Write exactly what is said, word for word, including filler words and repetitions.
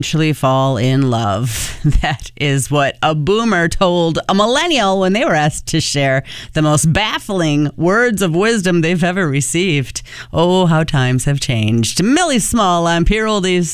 Eventually fall in love. That is what a boomer told a millennial when they were asked to share the most baffling words of wisdom they've ever received. Oh, how times have changed. Millie Small on Pure Oldies.